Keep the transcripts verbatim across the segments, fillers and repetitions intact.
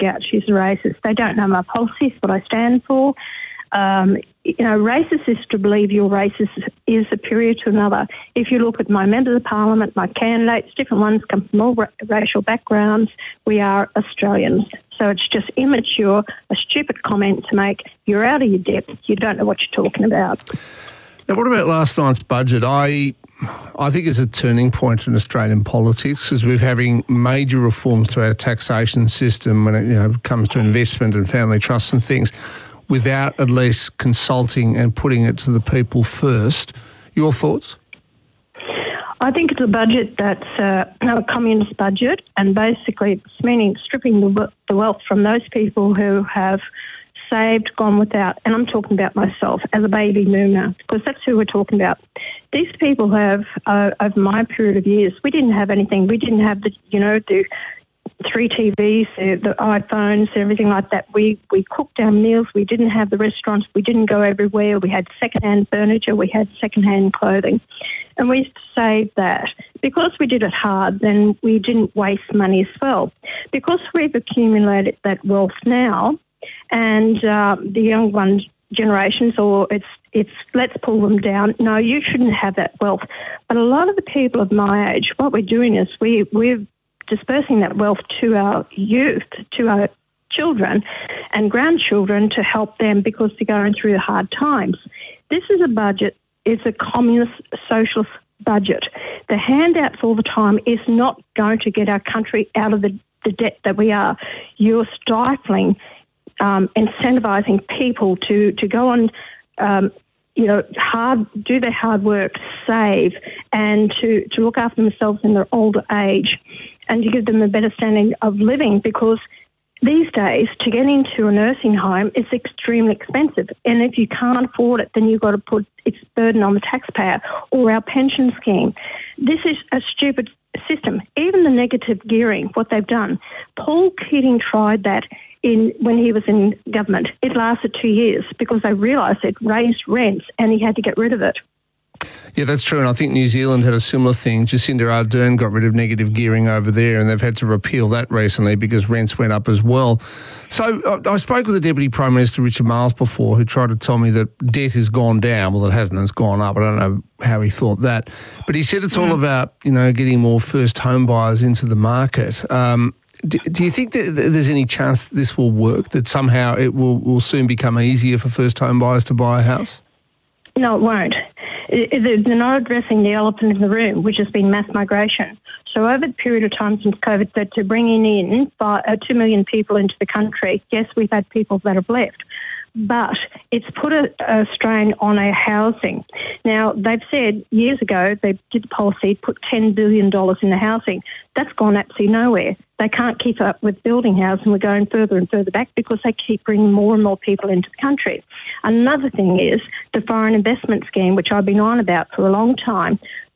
out she's a racist. They don't know my policies, what I stand for. Um, you know, racist is to believe your race is, is superior to another. If you look at my members of parliament, my candidates, different ones come from all ra- racial backgrounds. We are Australians. So it's just immature, a stupid comment to make. You're out of your depth. You don't know what you're talking about. Now, what about last night's budget? I I think it's a turning point in Australian politics because we're having major reforms to our taxation system when it you know comes to investment and family trusts and things, without at least consulting and putting it to the people first. Your thoughts? I think it's a budget that's uh, a communist budget, and basically it's meaning stripping the, the wealth from those people who have saved, gone without, and I'm talking about myself as a baby boomer, because that's who we're talking about. These people have, uh, over my period of years, we didn't have anything. We didn't have the, you know, the three T Vs, the, the iPhones, everything like that. We we cooked our meals. We didn't have the restaurants. We didn't go everywhere. We had secondhand furniture. We had secondhand clothing. And we saved that. Because we did it hard, then we didn't waste money as well. Because we've accumulated that wealth now, and uh, the young ones, generations, or it's it's let's pull them down. No, you shouldn't have that wealth. But a lot of the people of my age, what we're doing is we we're dispersing that wealth to our youth, to our children and grandchildren to help them because they're going through hard times. This is a budget, it's a communist socialist budget. The handouts all the time is not going to get our country out of the, the debt that we are. You're stifling, um, incentivising people to, to go on, um, you know, hard, do their hard work, save, and to, to look after themselves in their older age, and to give them a better standing of living, because these days to get into a nursing home is extremely expensive. And if you can't afford it, then you've got to put its burden on the taxpayer or our pension scheme. This is a stupid system. Even the negative gearing, what they've done. Paul Keating tried that in when he was in government. It lasted two years because they realised it raised rents and he had to get rid of it. Yeah, that's true, and I think New Zealand had a similar thing. Jacinda Ardern got rid of negative gearing over there, and they've had to repeal that recently because rents went up as well. So I, I spoke with the Deputy Prime Minister, Richard Marles, before, who tried to tell me that debt has gone down. Well, it hasn't, it's gone up. I don't know how he thought that. But he said it's all about, you know, getting more first home buyers into the market. Um, do, do you think that there's any chance that this will work, that somehow it will, will soon become easier for first home buyers to buy a house? No, it won't. They're not addressing the elephant in the room, which has been mass migration. So over the period of time since COVID, that to bringing in five, uh, two million people into the country, yes, we've had people that have left, but it's put a, a strain on our housing. Now, they've said years ago, they did the policy, put ten billion dollars in the housing. That's gone absolutely nowhere. They can't keep up with building housing. We're going further and further back because they keep bringing more and more people into the country. Another thing is the foreign investment scheme, which I've been on about for a long time.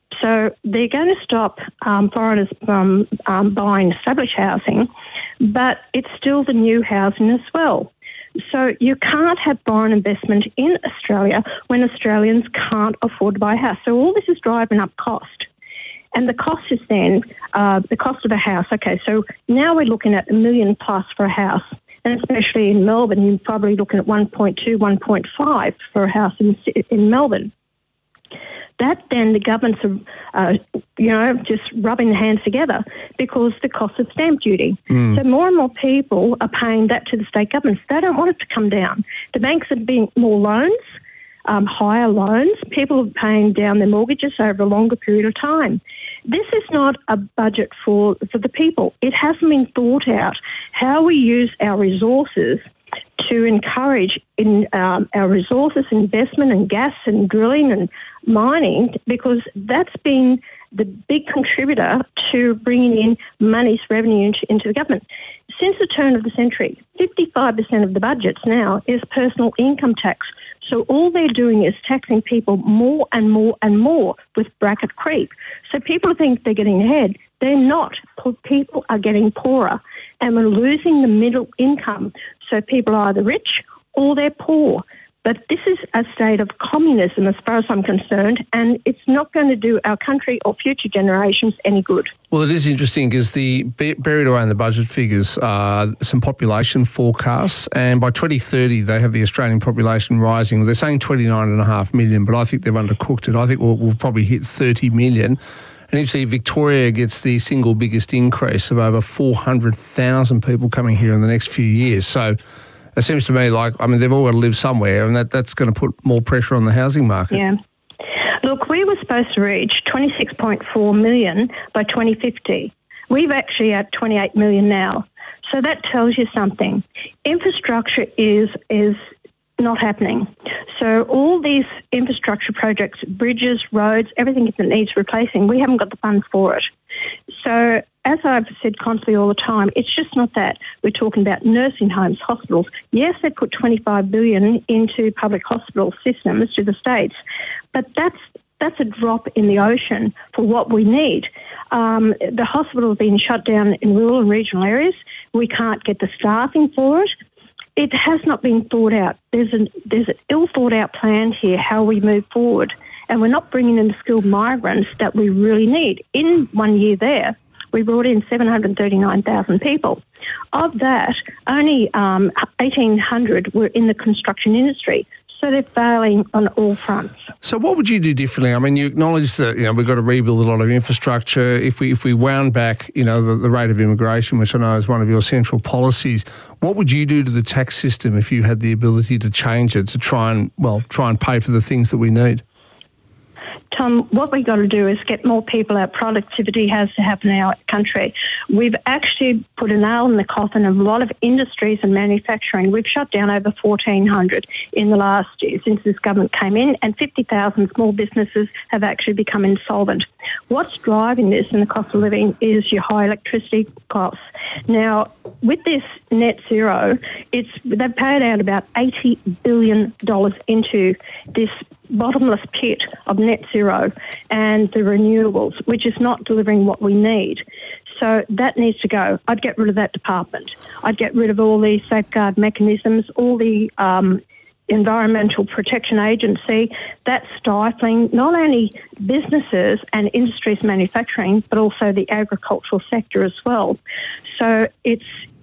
So they're going to stop um, foreigners from um, buying established housing, but it's still the new housing as well. So you can't have foreign investment in Australia when Australians can't afford to buy a house. So all this is driving up cost. And the cost is then uh, the cost of a house. Okay, so now we're looking at a million plus for a house. And especially in Melbourne, you're probably looking at one point two, one point five for a house in, in Melbourne. That then the governments are, uh, you know, just rubbing their hands together because the cost of stamp duty. Mm. So more and more people are paying that to the state governments. They don't want it to come down. The banks are being more loans, um, higher loans. People are paying down their mortgages over a longer period of time. This is not a budget for, for the people. It hasn't been thought out how we use our resources to encourage in um, our resources, investment in gas and drilling and mining, because that's been the big contributor to bringing in money's revenue into, into the government. Since the turn of the century, fifty-five percent of the budgets now is personal income tax. So all they're doing is taxing people more and more and more with bracket creep. So people think they're getting ahead. They're not. People are getting poorer, and we're losing the middle income. So people are either rich or they're poor. But this is a state of communism as far as I'm concerned, and it's not going to do our country or future generations any good. Well, it is interesting because the buried away in the budget figures are some population forecasts, and by twenty thirty they have the Australian population rising. They're saying twenty-nine and a half million, but I think they've undercooked it. I think we'll, we'll probably hit thirty million. And you see Victoria gets the single biggest increase of over four hundred thousand people coming here in the next few years. So it seems to me like, I mean, they've all got to live somewhere, and that, that's going to put more pressure on the housing market. Yeah. Look, we were supposed to reach twenty-six point four million by twenty fifty. We've actually at twenty-eight million now. So that tells you something. Infrastructure is is not happening. So all these infrastructure projects, bridges, roads, everything that needs replacing, we haven't got the funds for it. So as I've said constantly all the time, it's just not that. We're talking about nursing homes, hospitals. Yes, they put twenty-five billion dollars into public hospital systems to the states, but that's that's a drop in the ocean for what we need. Um, the hospital has been shut down in rural and regional areas. We can't get the staffing for it. It has not been thought out. There's an there's an ill thought out plan here how we move forward, and we're not bringing in the skilled migrants that we really need. In one year there, we brought in seven hundred thirty-nine thousand people. Of that, only um, eighteen hundred were in the construction industry. So they're failing on all fronts. So what would you do differently? I mean, you acknowledge that, you know, we've got to rebuild a lot of infrastructure. If we if we wound back, you know, the, the rate of immigration, which I know is one of your central policies, what would you do to the tax system if you had the ability to change it to try and, well, try and pay for the things that we need? Tom, what we've got to do is get more people out. Productivity has to happen in our country. We've actually put a nail in the coffin of a lot of industries and manufacturing. We've shut down over fourteen hundred in the last year since this government came in, and fifty thousand small businesses have actually become insolvent. What's driving this in the cost of living is your high electricity costs. Now, with this net zero, it's they've paid out about eighty billion dollars into this bottomless pit of net zero and the renewables, which is not delivering what we need. So that needs to go. I'd get rid of that department. I'd get rid of all the safeguard mechanisms, all the um, Environmental Protection Agency. That's stifling not only businesses and industries manufacturing, but also the agricultural sector as well. So it's,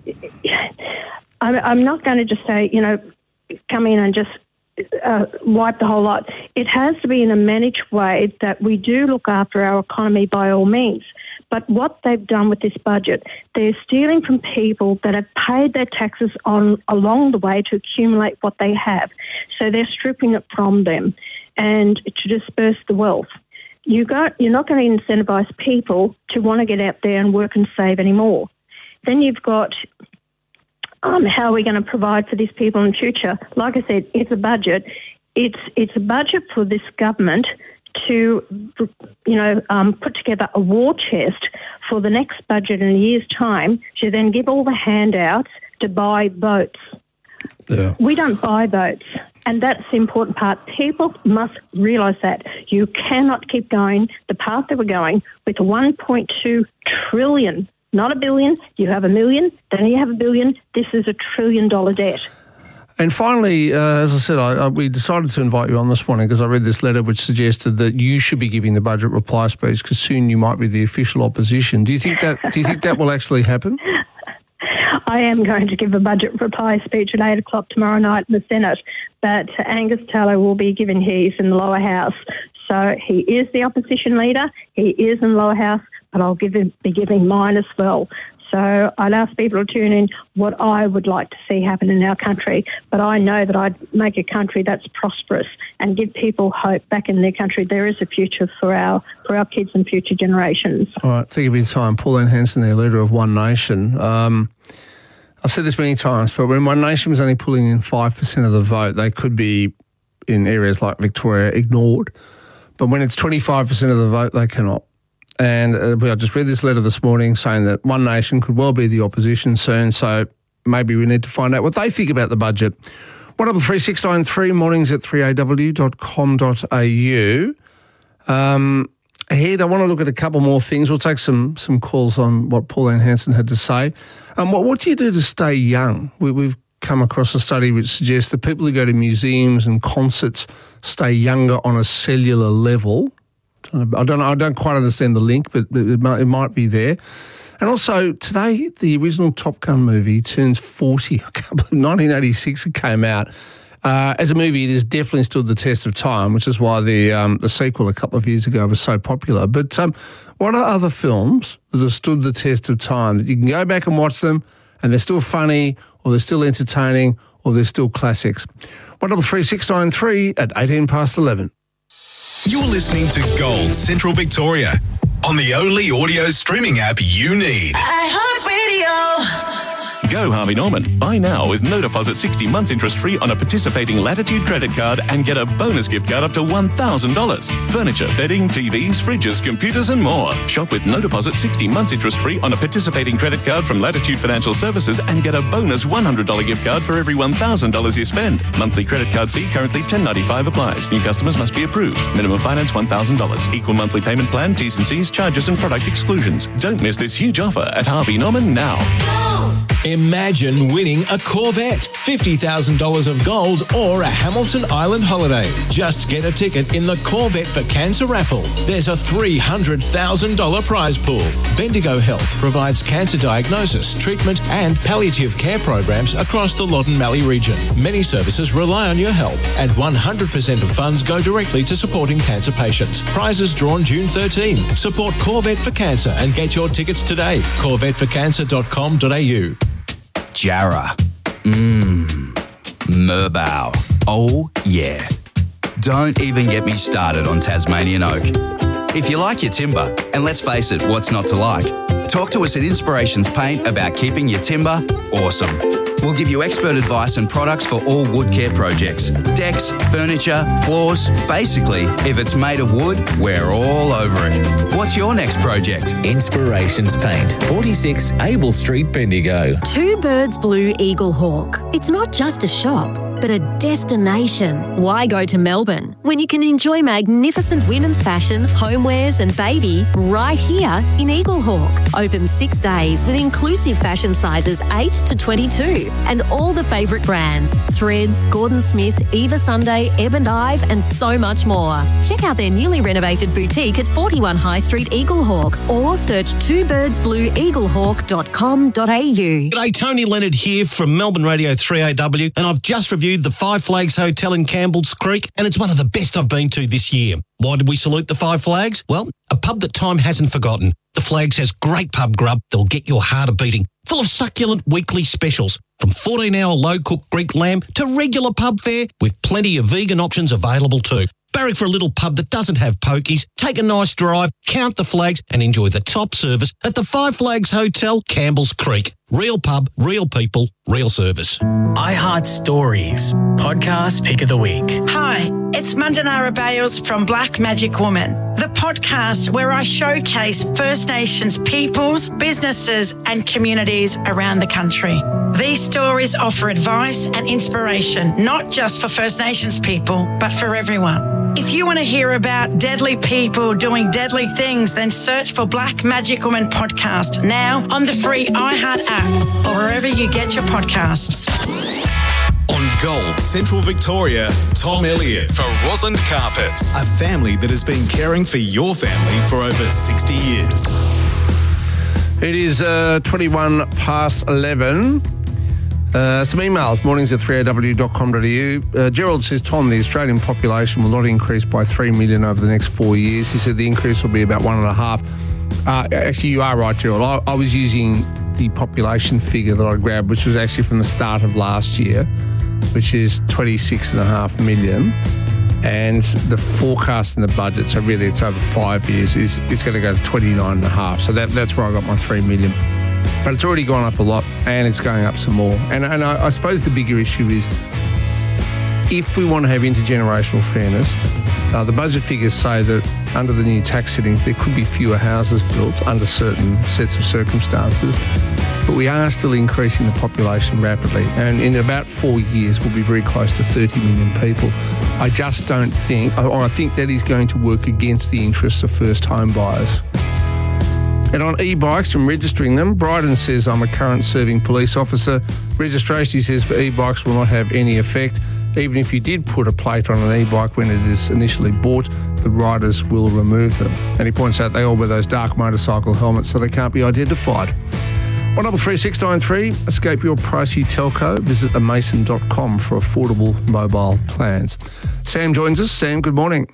I'm not going to just say, you know, come in and just Uh, wipe the whole lot. It has to be in a managed way that we do look after our economy by all means. But what they've done with this budget, they're stealing from people that have paid their taxes on along the way to accumulate what they have. So they're stripping it from them and to disperse the wealth. You got, you're not going to incentivise people to want to get out there and work and save anymore. Then you've got Um, how are we going to provide for these people in the future? Like I said, it's a budget. It's it's a budget for this government to, you know, um, put together a war chest for the next budget in a year's time to then give all the handouts to buy votes. Yeah. We don't buy votes, and that's the important part. People must realise that. You cannot keep going the path that we're going with a one point two trillion. Not a billion. You have a million, then you have a billion. This is a trillion dollar debt. And finally, uh, as I said, I, I, we decided to invite you on this morning because I read this letter which suggested that you should be giving the budget reply speech because soon you might be the official opposition. Do you think that? Do you think that will actually happen? I am going to give a budget reply speech at eight o'clock tomorrow night in the Senate, but Angus Taylor will be giving his in the lower house. So he is the opposition leader. He is in the lower house. But I'll give him, be giving mine as well. So I'd ask people to tune in what I would like to see happen in our country. But I know that I'd make a country that's prosperous and give people hope back in their country. There is a future for our for our kids and future generations. All right, thank you for your time. Pauline Hanson, the leader of One Nation. Um, I've said this many times, but when One Nation was only pulling in five percent of the vote, they could be, in areas like Victoria, ignored. But when it's twenty-five percent of the vote, they cannot. And uh, I just read this letter this morning saying that One Nation could well be the opposition soon, so maybe we need to find out what they think about the budget. one double three six nine three, mornings at three a w dot com dot a u. Um, ahead, I want to look at a couple more things. We'll take some some calls on what Pauline Hanson had to say. Um, what, what do you do to stay young? We, we've come across a study which suggests that people who go to museums and concerts stay younger on a cellular level. I don't know, I don't quite understand the link, but it might, it might be there. And also, today, the original Top Gun movie turns forty. I can't believe nineteen eighty-six it came out. Uh, as a movie, it has definitely stood the test of time, which is why the um, the sequel a couple of years ago was so popular. But um, what are other films that have stood the test of time that you can go back and watch them and they're still funny, or they're still entertaining, or they're still classics? one double three six nine three at eighteen past eleven. You're listening to Gold Central Victoria on the only audio streaming app you need. iHeartRadio. Go Harvey Norman. Buy now with no deposit sixty months interest free on a participating Latitude credit card and get a bonus gift card up to one thousand dollars. Furniture, bedding, T Vs, fridges, computers and more. Shop with no deposit sixty months interest free on a participating credit card from Latitude Financial Services and get a bonus one hundred dollars gift card for every one thousand dollars you spend. Monthly credit card fee currently ten dollars ninety-five applies. New customers must be approved. Minimum finance one thousand dollars. Equal monthly payment plan, T's and C's, charges and product exclusions. Don't miss this huge offer at Harvey Norman now. Imagine winning a Corvette, fifty thousand dollars of gold or a Hamilton Island holiday. Just get a ticket in the Corvette for Cancer raffle. There's a three hundred thousand dollars prize pool. Bendigo Health provides cancer diagnosis, treatment and palliative care programs across the Loddon Mallee region. Many services rely on your help and one hundred percent of funds go directly to supporting cancer patients. Prizes drawn June thirteenth. Support Corvette for Cancer and get your tickets today. corvette for cancer dot com dot a u. Jarrah. Mmm. Merbau. Oh, yeah. Don't even get me started on Tasmanian oak. If you like your timber, and let's face it, what's not to like? Talk to us at Inspirations Paint about keeping your timber awesome. We'll give you expert advice and products for all wood care projects. Decks, furniture, floors. Basically, if it's made of wood, we're all over it. What's your next project? Inspirations Paint, forty-six Abel Street, Bendigo. Two Birds Blue Eagle Hawk. It's not just a shop, but a destination. Why go to Melbourne when you can enjoy magnificent women's fashion, homewares and baby right here in Eagle Hawk? Open six days with inclusive fashion sizes eight to twenty-two and all the favourite brands, Threads, Gordon Smith, Eva Sunday, Ebb and Ive and so much more. Check out their newly renovated boutique at forty-one High Street, Eagle Hawk, or search two birds blue eagle hawk dot com dot a u. G'day, Tony Leonard here from Melbourne Radio three A W, and I've just reviewed the Five Flags Hotel in Campbell's Creek, and it's one of the best I've been to this year. Why did we salute the Five Flags? Well, a pub that time hasn't forgotten. The Flags has great pub grub that'll get your heart a-beating, full of succulent weekly specials, from fourteen hour low-cooked Greek lamb to regular pub fare, with plenty of vegan options available too. Barrack for a little pub that doesn't have pokies, take a nice drive, count the flags and enjoy the top service at the Five Flags Hotel, Campbell's Creek. Real pub, real people, real service. iHeart Stories, podcast pick of the week. Hi, it's Mandanara Bales from Black Magic Woman, the podcast where I showcase First Nations peoples, businesses and communities around the country. These stories offer advice and inspiration, not just for First Nations people, but for everyone. If you want to hear about deadly people doing deadly things, then search for Black Magic Woman Podcast now on the free iHeart app or wherever you get your podcasts. On Gold Central Victoria, Tom Elliott for Roslyn Carpets, a family that has been caring for your family for over sixty years. It is uh, twenty-one past eleven. Uh, some emails, mornings at three a w dot com dot a u. Uh, Gerald says, Tom, the Australian population will not increase by three million over the next four years. He said the increase will be about one and a half. Uh, actually, you are right, Gerald. I, I was using the population figure that I grabbed, which was actually from the start of last year, which is twenty-six and a half million. And the forecast in the budget, so really it's over five years, is it's going to go to twenty-nine and a half. So that, that's where I got my three million. But it's already gone up a lot and it's going up some more. And, and I, I suppose the bigger issue is if we want to have intergenerational fairness, uh, the budget figures say that under the new tax settings, there could be fewer houses built under certain sets of circumstances. But we are still increasing the population rapidly. And in about four years, we'll be very close to thirty million people. I just don't think, or I think that is going to work against the interests of first home buyers. And on e-bikes and registering them, Bryden says, I'm a current serving police officer. Registration, he says, for e-bikes will not have any effect. Even if you did put a plate on an e-bike when it is initially bought, the riders will remove them. And he points out they all wear those dark motorcycle helmets so they can't be identified. one double three six nine three, escape your pricey telco. Visit amason dot com for affordable mobile plans. Sam joins us. Sam, good morning.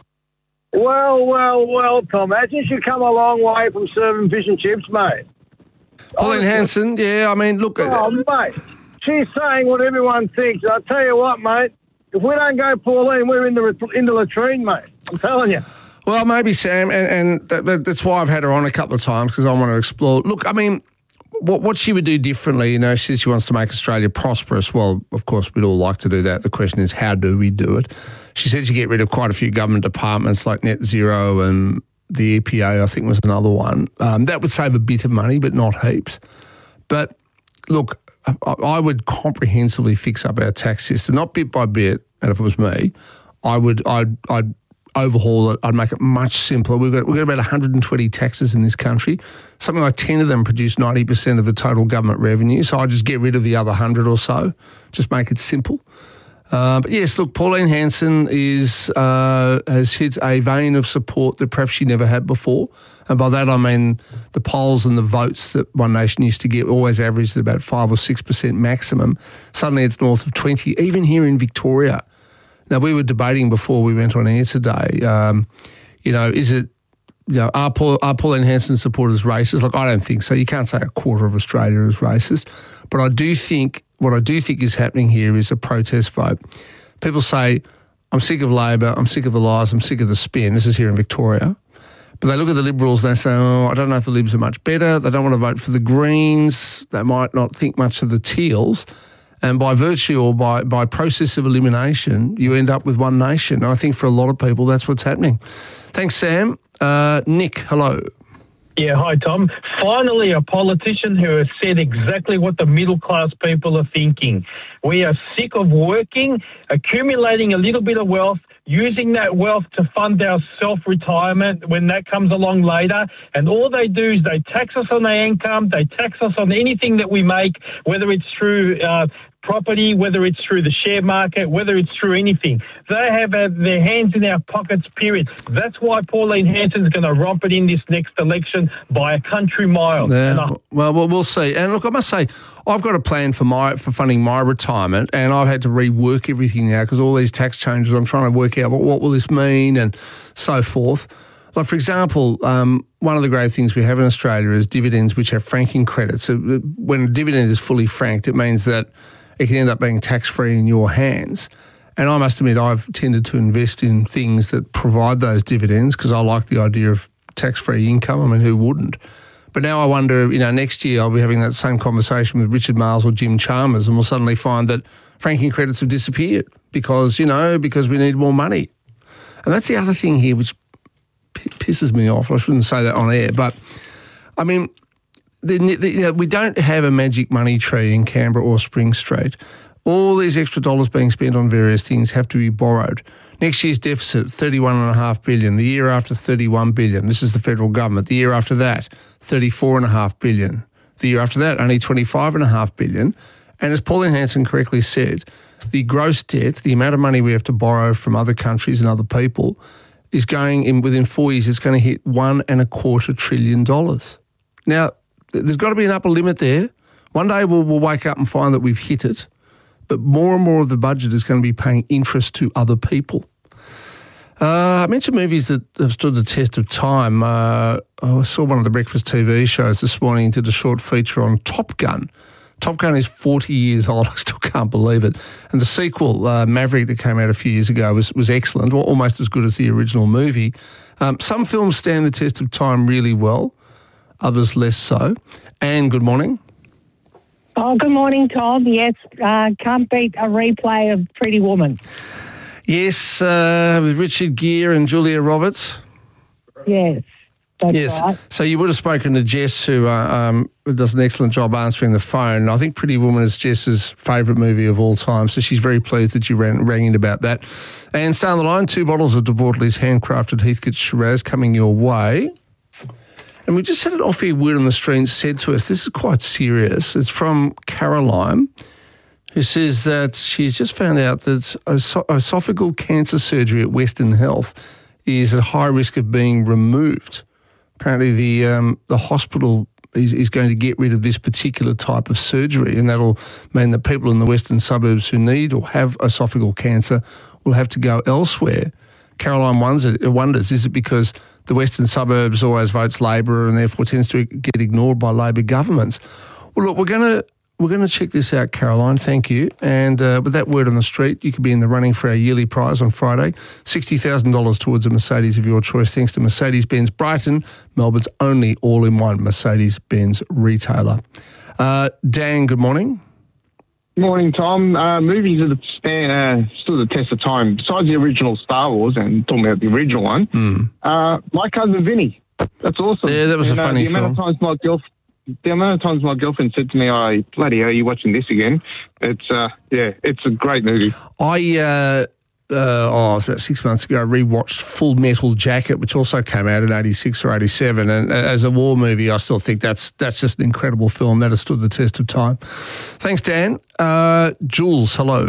Well, well, well, Tom, hasn't you come a long way from serving fish and chips, mate? Pauline Hanson, yeah, I mean, look... Oh, mate, she's saying what everyone thinks. I'll tell you what, mate, if we don't go Pauline, we're in the in the latrine, mate. I'm telling you. Well, maybe, Sam, and, and that, that's why I've had her on a couple of times, because I want to explore. Look, I mean, what, what she would do differently, you know, she says she wants to make Australia prosperous. Well, of course, we'd all like to do that. The question is, how do we do it? She said you get rid of quite a few government departments like Net Zero and the E P A, I think was another one. Um, that would save a bit of money, but not heaps. But look, I, I would comprehensively fix up our tax system, not bit by bit. And if it was me, I would, I'd, I'd overhaul it. I'd make it much simpler. We've got, we've got about one hundred twenty taxes in this country. Something like ten of them produce ninety percent of the total government revenue. So I'd just get rid of the other one hundred or so, just make it simple. Uh, but yes, look, Pauline Hanson is uh, has hit a vein of support that perhaps she never had before. And by that I mean the polls and the votes that One Nation used to get always averaged at about five or six percent maximum. Suddenly it's north of twenty, even here in Victoria. Now, we were debating before we went on air today, um, you know, is it, you know, are, Paul, are Pauline Hanson supporters racist? Like, I don't think so. You can't say a quarter of Australia is racist. But I do think, what I do think is happening here is a protest vote. People say, I'm sick of Labor, I'm sick of the lies, I'm sick of the spin. This is here in Victoria. But they look at the Liberals and they say, oh, I don't know if the Libs are much better. They don't want to vote for the Greens. They might not think much of the Teals. And by virtue or by, by process of elimination, you end up with One Nation. And I think for a lot of people, that's what's happening. Thanks, Sam. Uh, Nick, hello. Yeah, hi, Tom. Finally, a politician who has said exactly what the middle-class people are thinking. We are sick of working, accumulating a little bit of wealth, using that wealth to fund our self-retirement when that comes along later. And all they do is they tax us on our income, they tax us on anything that we make, whether it's through uh, property, whether it's through the share market, whether it's through anything. They have uh, their hands in our pockets, period. That's why Pauline Hanson's going to romp it in this next election by a country mile. Yeah, I- well, well, we'll see. And look, I must say, I've got a plan for my for funding my retirement, and I've had to rework everything now because all these tax changes, I'm trying to work out what, what will this mean and so forth. Like, for example, um, one of the great things we have in Australia is dividends which have franking credits. So when a dividend is fully franked, it means that it can end up being tax-free in your hands. And I must admit, I've tended to invest in things that provide those dividends because I like the idea of tax-free income. I mean, who wouldn't? But now I wonder, you know, next year I'll be having that same conversation with Richard Marles or Jim Chalmers, and we'll suddenly find that franking credits have disappeared because, you know, because we need more money. And that's the other thing here which p- pisses me off. I shouldn't say that on air, but, I mean, The, the, you know, we don't have a magic money tree in Canberra or Spring Street. All these extra dollars being spent on various things have to be borrowed. Next year's deficit, thirty-one point five billion dollars. The year after, thirty-one billion dollars. This is the federal government. The year after that, thirty-four point five billion dollars. The year after that, only twenty-five point five billion dollars. And as Pauline Hanson correctly said, the gross debt, the amount of money we have to borrow from other countries and other people, is going in within four years, it's going to hit one and a quarter trillion dollars. Now, there's got to be an upper limit there. One day we'll, we'll wake up and find that we've hit it, but more and more of the budget is going to be paying interest to other people. Uh, I mentioned movies that have stood the test of time. Uh, I saw one of the breakfast T V shows this morning, did a short feature on Top Gun. Top Gun is forty years old. I still can't believe it. And the sequel, uh, Maverick, that came out a few years ago was, was excellent, almost as good as the original movie. Um, some films stand the test of time really well, others less so. Anne, good morning. Oh, good morning, Tom. Yes, uh, can't beat a replay of Pretty Woman. Yes, uh, with Richard Gere and Julia Roberts. Yes, that's yes. right. So you would have spoken to Jess, who uh, um, does an excellent job answering the phone. I think Pretty Woman is Jess's favourite movie of all time, so she's very pleased that you ran, rang in about that. And stay on the line, two bottles of Devortely's handcrafted Heathcote Shiraz coming your way. And we just had it off here, word on the street said to us, this is quite serious. It's from Caroline, who says that she's just found out that os- esophageal cancer surgery at Western Health is at high risk of being removed. Apparently the um, the hospital is, is going to get rid of this particular type of surgery, and that'll mean that people in the western suburbs who need or have esophageal cancer will have to go elsewhere. Caroline wonders, wonders is it because the western suburbs always votes Labor and therefore tends to get ignored by Labor governments? Well, look, we're going to we're going to check this out, Caroline. Thank you. And uh, with that word on the street, you could be in the running for our yearly prize on Friday, sixty thousand dollars towards a Mercedes of your choice, thanks to Mercedes-Benz Brighton, Melbourne's only all-in-one Mercedes-Benz retailer. Uh, Dan, good morning. Morning, Tom. Uh, movies are the, uh, stood the test of time. Besides the original Star Wars, and talking about the original one, mm. uh, My Cousin Vinny. That's awesome. Yeah, that was and, a funny uh, the film. Amount of times my girl, the amount of times my girlfriend said to me, "Oh, bloody hell, are you watching this again?" It's uh, yeah, it's a great movie. I uh, uh, oh, it was about six months ago. I rewatched Full Metal Jacket, which also came out in eighty-six or eighty-seven, and as a war movie, I still think that's that's just an incredible film that has stood the test of time. Thanks, Dan. Uh, Jules, hello.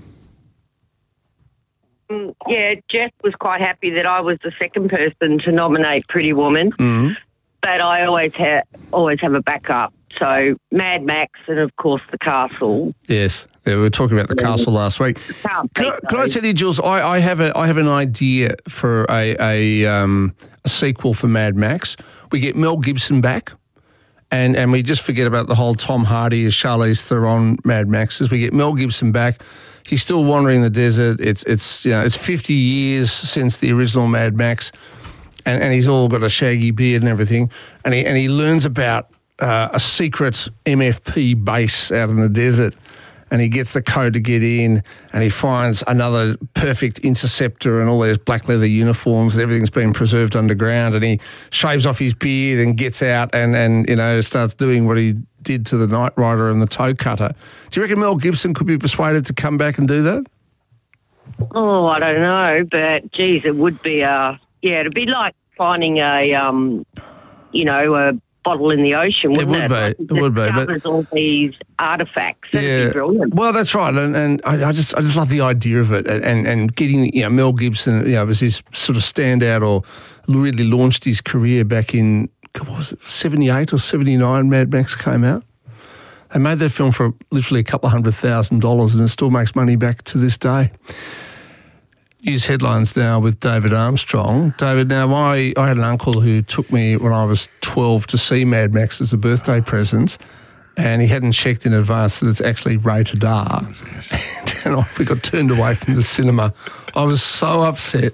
Um, yeah, Jeff was quite happy that I was the second person to nominate Pretty Woman, mm. but I always have always have a backup. So Mad Max and of course The Castle. Yes. Yeah, we were talking about The Castle last week. Can I, can I tell you, Jules, I, I have a I have an idea for a a, um, a sequel for Mad Max. We get Mel Gibson back, and, and we just forget about the whole Tom Hardy as Charlize Theron Mad Maxes. We get Mel Gibson back. He's still wandering the desert. It's it's you know it's fifty years since the original Mad Max, and, and he's all got a shaggy beard and everything. And he and he learns about uh, a secret M F P base out in the desert. And he gets the code to get in, and he finds another perfect interceptor and all those black leather uniforms. Everything's been preserved underground, and he shaves off his beard and gets out and, and you know, starts doing what he did to the Knight Rider and the Toe Cutter. Do you reckon Mel Gibson could be persuaded to come back and do that? Oh, I don't know, but geez, it would be a yeah, it'd be like finding a um, you know, a bottle in the ocean, wouldn't it? It would it? be. It would be. But all these artifacts. That'd yeah. be brilliant. Well, that's right, and and I, I just I just love the idea of it, and and getting you know Mel Gibson, you know, was his sort of standout or really launched his career back in what was it seventy-eight or seventy-nine? Mad Max came out. They made that film for literally a couple of hundred thousand dollars, and it still makes money back to this day. News headlines now with David Armstrong. David, now I, I had an uncle who took me when I was twelve to see Mad Max as a birthday present, and he hadn't checked in advance that it's actually rated R. And I, we got turned away from the cinema. I was so upset.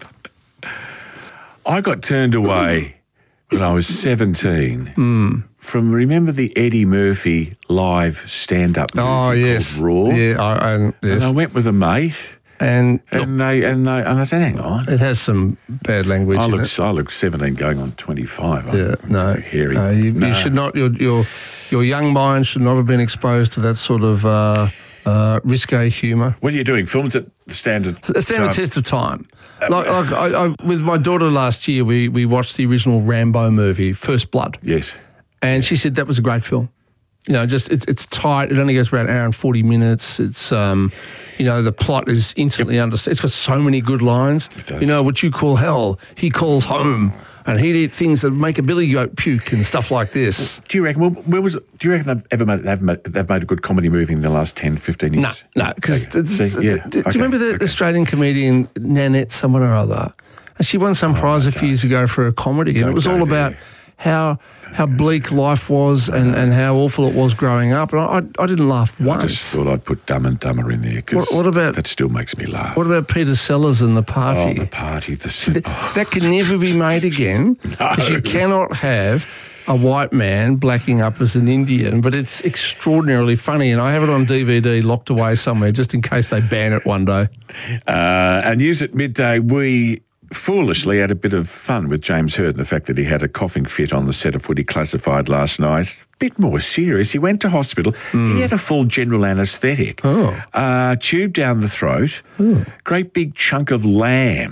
I got turned away when I was seventeen mm. from, remember the Eddie Murphy live stand-up movie oh, yes. called Raw? Yeah, I, I, yes. And I went with a mate. And and they and they and I said, hang on, it has some bad language. I in look, it. I look seventeen, going on twenty-five. Yeah, I'm no, hairy. No, you, no. you should not. Your your your young mind should not have been exposed to that sort of uh, uh, risque humour. What are you doing? Films at the standard. A standard time? test of time. Like, like I, I, with my daughter last year, we we watched the original Rambo movie, First Blood. Yes, and she said that was a great film. You know, just it's it's tight. It only goes for about an hour and forty minutes. It's um, you know, the plot is instantly understood. It's got so many good lines. You know, what you call hell, he calls home, and he did things that make a billy goat puke and stuff like this. Do you reckon? Well, where was? It, do you reckon they've ever made they've made, they've made a good comedy movie in the last ten, fifteen years? No, no. Because okay. yeah. do, do okay. you remember the okay. Australian comedian Nanette someone or other? And she won some oh, prize a few years ago for a comedy, and don't it was all about there. how. How bleak life was and, and how awful it was growing up. And I, I didn't laugh once. I just thought I'd put Dumb and Dumber in there because what, what about, that still makes me laugh. What about Peter Sellers and The Party? Oh, The Party. The, See, that, oh. that can never be made again because no. you cannot have a white man blacking up as an Indian, but it's extraordinarily funny, and I have it on D V D locked away somewhere just in case they ban it one day. Uh, and News at Midday, we foolishly had a bit of fun with James Hird and the fact that he had a coughing fit on the set of Footy Classified last night. Bit more serious. He went to hospital. Mm. He had a full general anaesthetic. Oh. Uh, tube down the throat. Mm. Great big chunk of lamb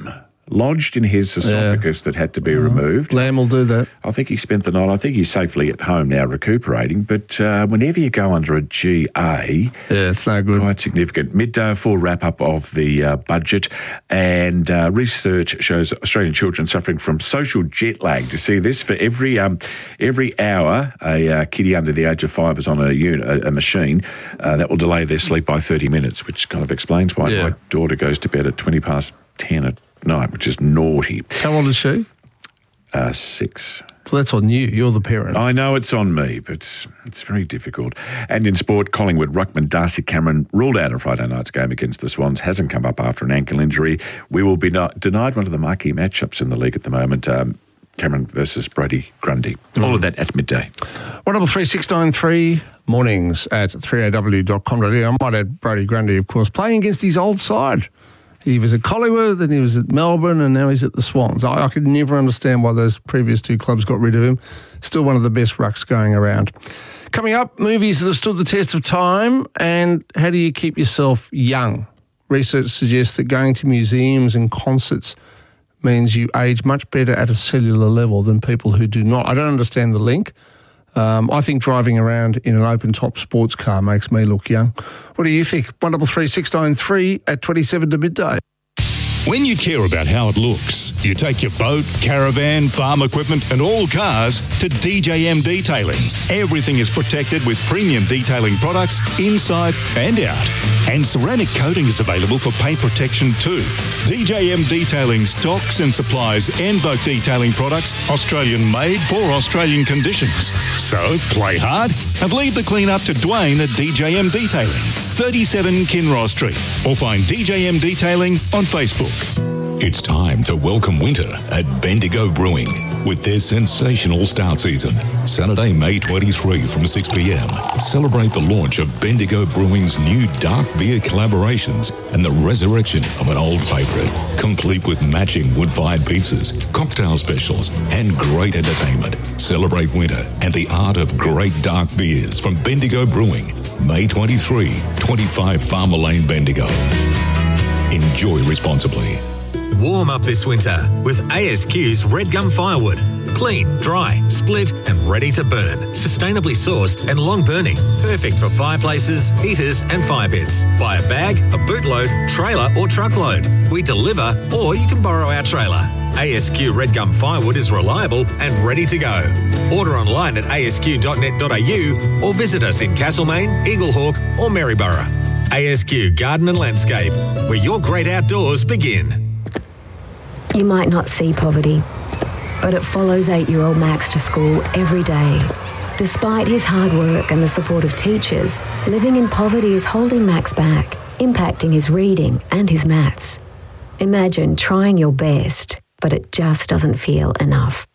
lodged in his esophagus yeah. that had to be removed. Lamb will do that. I think he spent the night. I think he's safely at home now recuperating. But uh, whenever you go under a G A, yeah, it's no good. Quite significant. Midday, full wrap-up of the uh, budget. And uh, research shows Australian children suffering from social jet lag. Do you see this? For every um, every hour a uh, kiddie under the age of five is on a, unit, a, a machine, uh, that will delay their sleep by thirty minutes, which kind of explains why yeah. my daughter goes to bed at twenty past ten at night, which is naughty. How old is she? Uh, six. Well, that's on you. You're the parent. I know it's on me, but it's very difficult. And in sport, Collingwood ruckman Darcy Cameron ruled out a Friday night's game against the Swans. Hasn't come up after an ankle injury. We will be not denied one of the marquee matchups in the league at the moment. Um, Cameron versus Brodie Grundy. Mm. All of that at midday. one double three six nine three mornings at three a w dot com dot a u. I might add Brodie Grundy, of course, playing against his old side. He was at Collingwood, then he was at Melbourne, and now he's at the Swans. I, I could never understand why those previous two clubs got rid of him. Still one of the best rucks going around. Coming up, movies that have stood the test of time, and how do you keep yourself young? Research suggests that going to museums and concerts means you age much better at a cellular level than people who do not. I don't understand the link. Um, I think driving around in an open-top sports car makes me look young. What do you think? one double three six nine three at twenty-seven to midday. When you care about how it looks, you take your boat, caravan, farm equipment and all cars to D J M Detailing. Everything is protected with premium detailing products inside and out. And ceramic coating is available for paint protection too. D J M Detailing stocks and supplies Envoke detailing products, Australian made for Australian conditions. So play hard and leave the clean up to Dwayne at D J M Detailing, thirty-seven Kinross Street, or find D J M Detailing on Facebook. It's time to welcome winter at Bendigo Brewing with their sensational start season. Saturday, May twenty-third from six p m. Celebrate the launch of Bendigo Brewing's new dark beer collaborations and the resurrection of an old favourite, complete with matching wood-fired pizzas, cocktail specials and great entertainment. Celebrate winter and the art of great dark beers from Bendigo Brewing. May twenty-third, twenty-five Farmer Lane, Bendigo. Enjoy responsibly. Warm up this winter with A S Q's Red Gum Firewood. Clean, dry, split and ready to burn. Sustainably sourced and long burning. Perfect for fireplaces, heaters and fire pits. Buy a bag, a bootload, trailer or truckload. We deliver or you can borrow our trailer. A S Q Red Gum Firewood is reliable and ready to go. Order online at a s q dot net dot a u or visit us in Castlemaine, Eaglehawk or Maryborough. A S Q Garden and Landscape, where your great outdoors begin. You might not see poverty, but it follows eight-year-old Max to school every day. Despite his hard work and the support of teachers, living in poverty is holding Max back, impacting his reading and his maths. Imagine trying your best, but it just doesn't feel enough.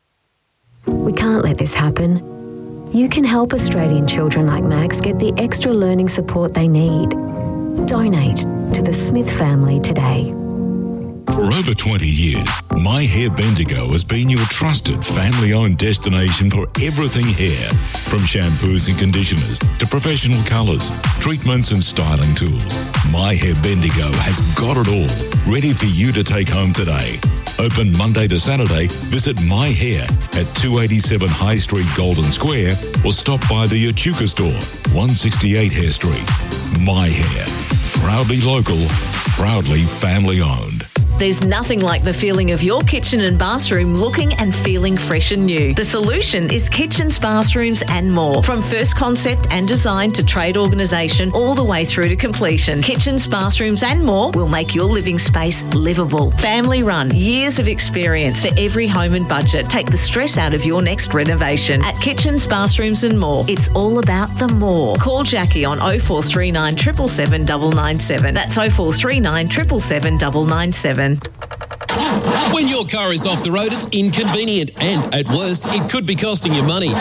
We can't let this happen. You can help Australian children like Max get the extra learning support they need. Donate to the Smith family today. For over twenty years, My Hair Bendigo has been your trusted family-owned destination for everything hair. From shampoos and conditioners to professional colours, treatments and styling tools. My Hair Bendigo has got it all, ready for you to take home today. Open Monday to Saturday, visit My Hair at two eighty-seven High Street, Golden Square, or stop by the Echuca store, one sixty-eight Hare Street. My Hair, proudly local, proudly family-owned. There's nothing like the feeling of your kitchen and bathroom looking and feeling fresh and new. The solution is kitchens, bathrooms and more. From first concept and design to trade organisation all the way through to completion. Kitchens, bathrooms and more will make your living space livable. Family run, years of experience for every home and budget. Take the stress out of your next renovation. At Kitchens, Bathrooms and More, it's all about the more. Call Jackie on oh four three nine, seven seven seven, nine nine seven. That's oh four three nine, seven seven seven, nine nine seven. When your car is off the road, it's inconvenient and, at worst, it could be costing you money.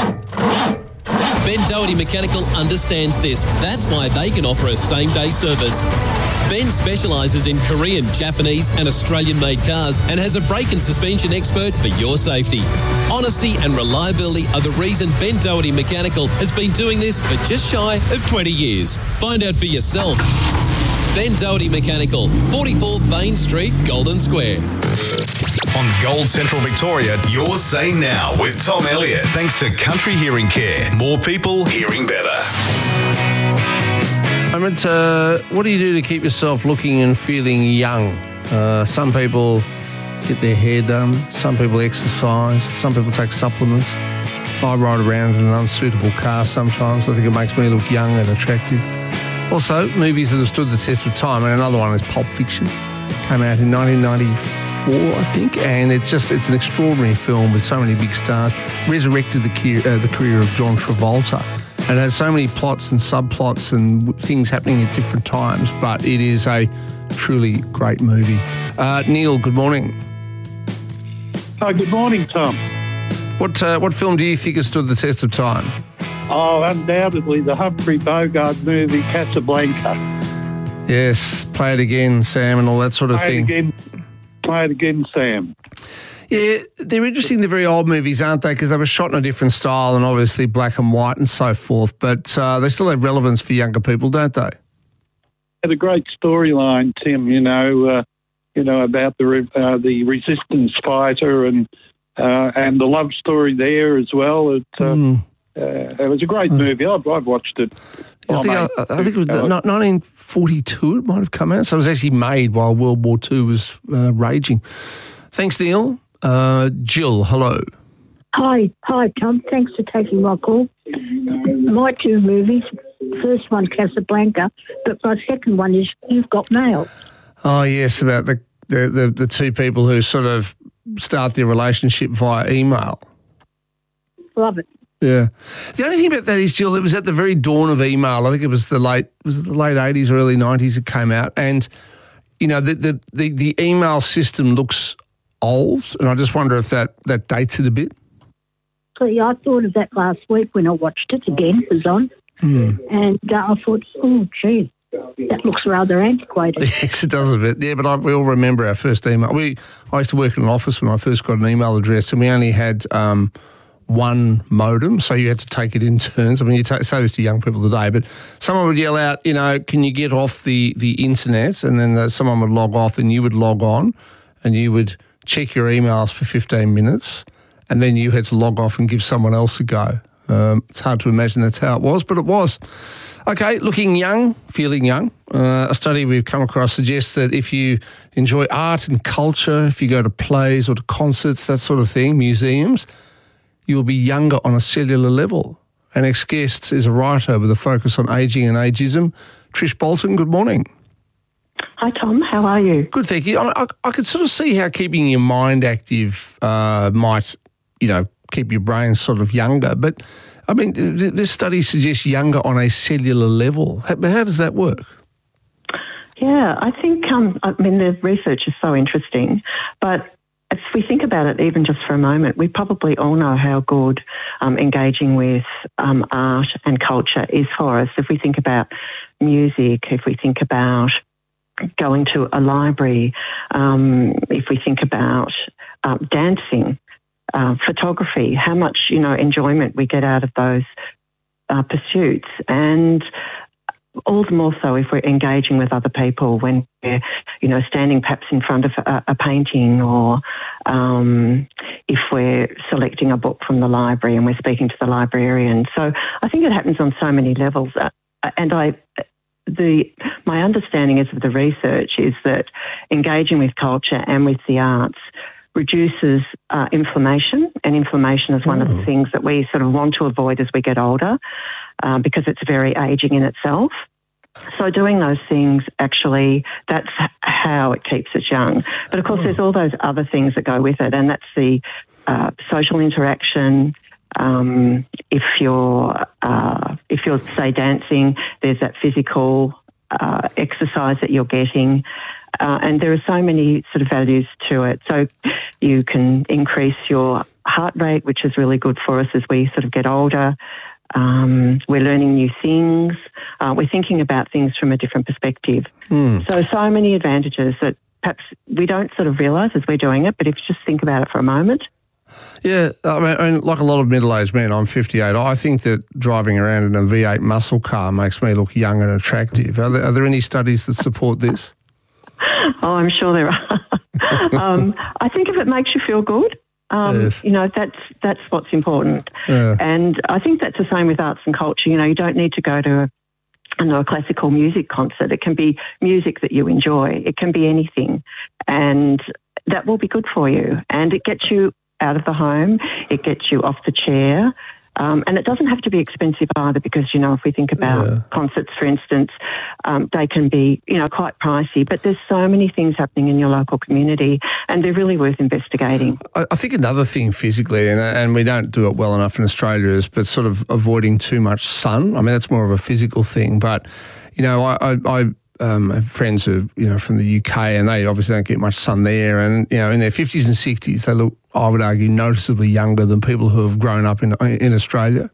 Ben Doherty Mechanical understands this. That's why they can offer a same-day service. Ben specialises in Korean, Japanese and Australian-made cars and has a brake and suspension expert for your safety. Honesty and reliability are the reason Ben Doherty Mechanical has been doing this for just shy of twenty years. Find out for yourself. Ben Doherty Mechanical, forty-four Bain Street, Golden Square. On Gold Central Victoria, your say now with Tom Elliott. Thanks to Country Hearing Care. More people hearing better. I mean, uh, what do you do to keep yourself looking and feeling young? Uh, some people get their hair done. Some people exercise. Some people take supplements. I ride around in an unsuitable car sometimes. I think it makes me look young and attractive. Also, movies that have stood the test of time. And another one is Pulp Fiction. Came out in nineteen ninety-four, I think. And it's just, it's an extraordinary film with so many big stars. Resurrected the career, uh, the career of John Travolta. And it has so many plots and subplots and things happening at different times. But it is a truly great movie. Uh, Neil, good morning. Oh, good morning, Tom. What uh, what film do you think has stood the test of time? Oh, undoubtedly the Humphrey Bogart movie Casablanca. Yes, Play It Again, Sam, and all that sort of play thing. It again, play it again, Sam. Yeah, they're interesting, the very old movies, aren't they? Because they were shot in a different style and obviously black and white and so forth, but uh, they still have relevance for younger people, don't they? Had a great storyline, Tim, you know, uh, you know, about the re- uh, the resistance fighter and uh, and the love story there as well. It, uh, Mm. uh, it was a great movie. I've, I've watched it. I think, I, I think it was Uh, nineteen forty-two it might have come out, so it was actually made while World War Two was uh, raging. Thanks, Neil. Uh, Jill, hello. Hi, hi, Tom. Thanks for taking my call. My two movies, first one Casablanca, but my second one is You've Got Mail. Oh, yes, about the, the, the, the two people who sort of start their relationship via email. Love it. Yeah. The only thing about that is, Jill, it was at the very dawn of email. I think it was the late was it the late eighties, early nineties it came out. And, you know, the the, the, the email system looks old, and I just wonder if that, that dates it a bit. See, I thought of that last week when I watched it again. It was on. Mm. And uh, I thought, oh, gee, that looks rather antiquated. Yes, it does a bit. Yeah, but I, we all remember our first email. We I used to work in an office when I first got an email address, and we only had um, one modem, so you had to take it in turns. I mean, you ta- say this to young people today, but someone would yell out, you know, can you get off the, the internet? And then uh, someone would log off, and you would log on, and you would check your emails for fifteen minutes, and then you had to log off and give someone else a go. Um, it's hard to imagine that's how it was, but it was. Okay, looking young, feeling young. Uh, a study we've come across suggests that if you enjoy art and culture, if you go to plays or to concerts, that sort of thing, museums, you will be younger on a cellular level. Our next guest is a writer with a focus on ageing and ageism. Trish Bolton, good morning. Hi, Tom. How are you? Good, thank you. I, I, I could sort of see how keeping your mind active uh, might, you know, keep your brain sort of younger. But, I mean, th- this study suggests younger on a cellular level. How, how does that work? Yeah, I think, um, I mean, the research is so interesting, but if we think about it even just for a moment, we probably all know how good um, engaging with um, art and culture is for us. If we think about music, if we think about going to a library, um, if we think about um, dancing, uh, photography, how much, you know, enjoyment we get out of those uh, pursuits. And all the more so if we're engaging with other people when we're, you know, standing perhaps in front of a, a painting, or um, if we're selecting a book from the library and we're speaking to the librarian. So I think it happens on so many levels. Uh, and I... The my understanding is of the research is that engaging with culture and with the arts reduces uh, inflammation, and inflammation is one mm. of the things that we sort of want to avoid as we get older, uh, because it's very ageing in itself. So doing those things, actually, that's how it keeps us young. But of course, mm. there's all those other things that go with it, and that's the uh, social interaction. Um, if you're, uh, if you're, say, dancing, there's that physical uh, exercise that you're getting. Uh, and there are so many sort of values to it. So you can increase your heart rate, which is really good for us as we sort of get older. Um, we're learning new things. Uh, we're thinking about things from a different perspective. Mm. So, so many advantages that perhaps we don't sort of realise as we're doing it, but if you just think about it for a moment. Yeah, I mean, I mean, like a lot of middle-aged men, I'm fifty-eight. I think that driving around in a V eight muscle car makes me look young and attractive. Are there, are there any studies that support this? Oh, I'm sure there are. um, I think if it makes you feel good, um, Yes. you know, that's that's what's important. Yeah. And I think that's the same with arts and culture. You know, you don't need to go to a, I know, a classical music concert. It can be music that you enjoy. It can be anything. And that will be good for you. And it gets you out of the home. It gets you off the chair. Um, and it doesn't have to be expensive either because, you know, if we think about Yeah. concerts, for instance, um, they can be, you know, quite pricey. But there's so many things happening in your local community and they're really worth investigating. I, I think another thing physically, and, and we don't do it well enough in Australia, is but sort of avoiding too much sun. I mean, that's more of a physical thing. But, you know, I... I, I Um, have friends who, you know, from the U K, and they obviously don't get much sun there. And, you know, in their fifties and sixties, they look, I would argue, noticeably younger than people who have grown up in in Australia.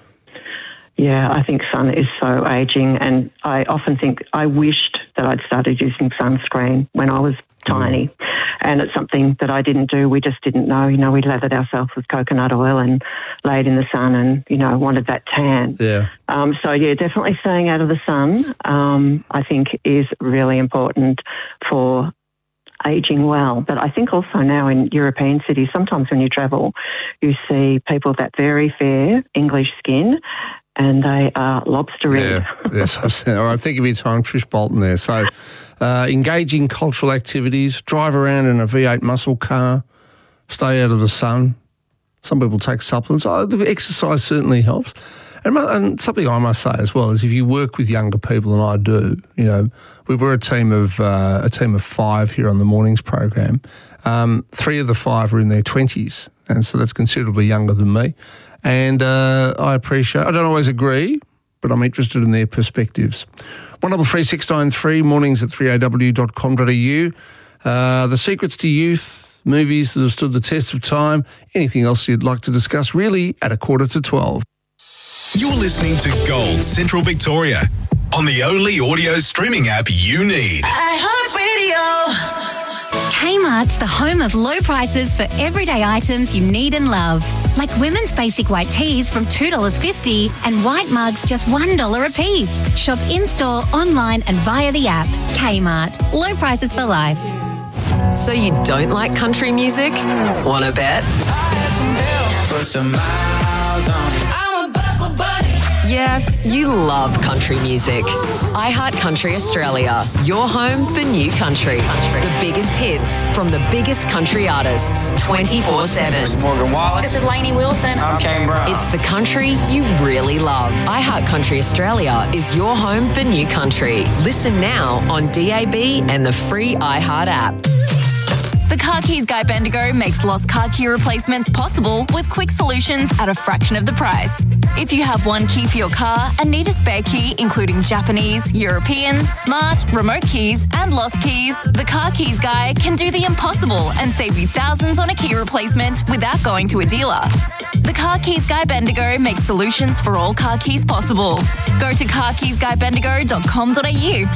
Yeah, I think sun is so ageing, and I often think I wished that I'd started using sunscreen when I was tiny, and it's something that I didn't do. We just didn't know. You know, we lathered ourselves with coconut oil and laid in the sun and, you know, wanted that tan. Yeah. Um, so, yeah, definitely staying out of the sun, um, I think, is really important for ageing well. But I think also now in European cities, sometimes when you travel, you see people with that very fair English skin, and they are lobster red. Yeah, yes, I've seen. All right, think of your time, Trish Bolton there. So, uh, engaging cultural activities, drive around in a V eight muscle car, stay out of the sun. Some people take supplements. Oh, the exercise certainly helps. And, and something I must say as well is if you work with younger people, and I do, you know, we were a team of uh, a team of five here on the mornings program. Um, three of the five are in their twenties, and so that's considerably younger than me. And uh, I appreciate, I don't always agree, but I'm interested in their perspectives. one double three six nine three, mornings at three a w dot com dot a u. Uh, the secrets to youth, movies that have stood the test of time, anything else you'd like to discuss, really at a quarter to twelve. You're listening to Gold Central Victoria on the only audio streaming app you need. iHeartRadio. Kmart's the home of low prices for everyday items you need and love. Like women's basic white tees from two dollars fifty and white mugs just one dollar a piece. Shop in-store, online and via the app. Kmart. Low prices for life. So you don't like country music? Wanna bet? Yeah, you love country music. iHeart Country Australia, your home for new country. The biggest hits from the biggest country artists, twenty-four seven. This is Morgan Wallen. This is Lainey Wilson. I'm Kane Brown. It's the country you really love. iHeart Country Australia is your home for new country. Listen now on D A B and the free iHeart app. The Car Keys Guy Bendigo makes lost car key replacements possible with quick solutions at a fraction of the price. If you have one key for your car and need a spare key, including Japanese, European, smart, remote keys, and lost keys, the Car Keys Guy can do the impossible and save you thousands on a key replacement without going to a dealer. The Car Keys Guy Bendigo makes solutions for all car keys possible. Go to car keys guy bendigo dot com dot a u.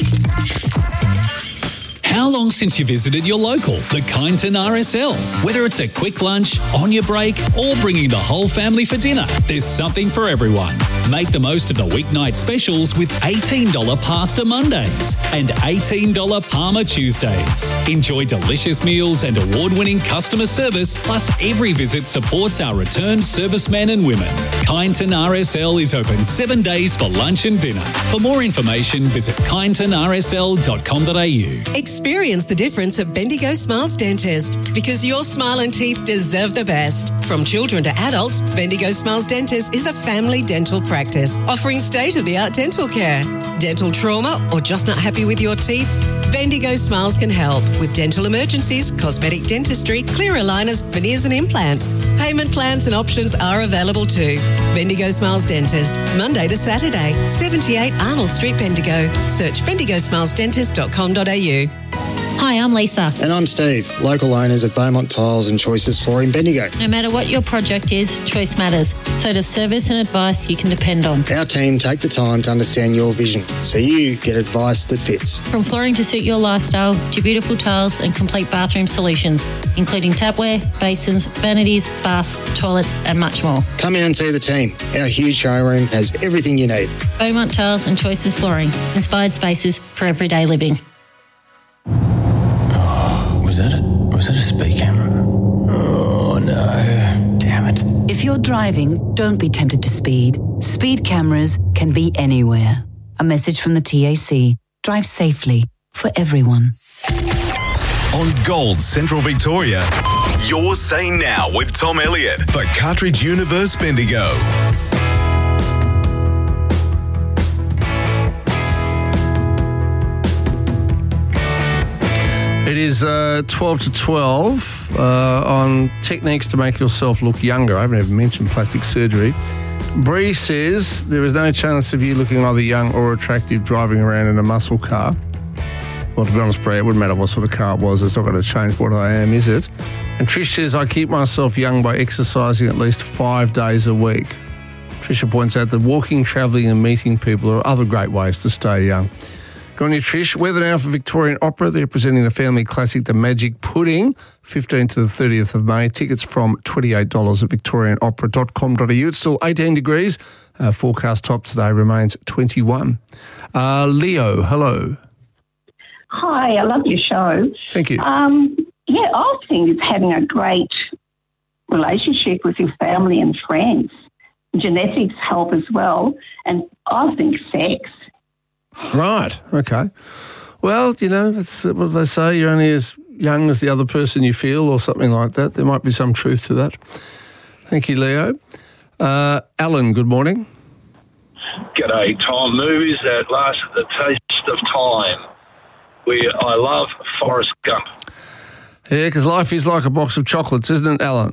How long since you visited your local, the Kyneton R S L? Whether it's a quick lunch, on your break, or bringing the whole family for dinner, there's something for everyone. Make the most of the weeknight specials with eighteen dollars Pasta Mondays and eighteen dollars Parma Tuesdays. Enjoy delicious meals and award-winning customer service, plus every visit supports our returned servicemen and women. Kyneton R S L is open seven days for lunch and dinner. For more information, visit kyneton r s l dot com dot a u. Experience the difference at Bendigo Smiles Dentist, because your smile and teeth deserve the best. From children to adults, Bendigo Smiles Dentist is a family dental practice offering state-of-the-art dental care. Dental trauma or just not happy with your teeth? Bendigo Smiles can help with dental emergencies, cosmetic dentistry, clear aligners, veneers and implants. Payment plans and options are available too. Bendigo Smiles Dentist, Monday to Saturday, seventy-eight Arnold Street, Bendigo. Search bendigo smiles dentist dot com dot a u. Hi, I'm Lisa. And I'm Steve, local owners at Beaumont Tiles and Choices Flooring Bendigo. No matter what your project is, choice matters. So does service and advice you can depend on. Our team take the time to understand your vision so you get advice that fits. From flooring to suit your lifestyle to beautiful tiles and complete bathroom solutions, including tapware, basins, vanities, baths, toilets and much more. Come in and see the team. Our huge showroom has everything you need. Beaumont Tiles and Choices Flooring. Inspired spaces for everyday living. Was that a, was that a speed camera? Oh, no. Damn it. If you're driving, don't be tempted to speed. Speed cameras can be anywhere. A message from the T A C. Drive safely for everyone. On Gold Central Victoria, you're saying now with Tom Elliott for Cartridge Universe Bendigo. It is uh, twelve to twelve uh, on techniques to make yourself look younger. I haven't even mentioned plastic surgery. Bree says there is no chance of you looking either young or attractive driving around in a muscle car. Well, to be honest, Bree, it wouldn't matter what sort of car it was. It's not going to change what I am, is it? And Trish says, I keep myself young by exercising at least five days a week. Tricia points out that walking, travelling and meeting people are other great ways to stay young. Go on you, Trish. Weather now for Victorian Opera. They're presenting the family classic, The Magic Pudding, fifteenth to the thirtieth of May. Tickets from twenty-eight dollars at victorian opera dot com dot a u. It's still eighteen degrees. Uh, forecast top today remains twenty-one. Uh, Leo, hello. Hi, I love your show. Thank you. Um, yeah, I think it's having a great relationship with your family and friends. Genetics help as well. And I think sex. Right, okay. Well, you know, that's what they say. You're only as young as the other person you feel or something like that. There might be some truth to that. Thank you, Leo. Uh, Alan, good morning. G'day, Tom. Movies that last the taste of time. We, I love Forrest Gump. Yeah, because life is like a box of chocolates, isn't it, Alan?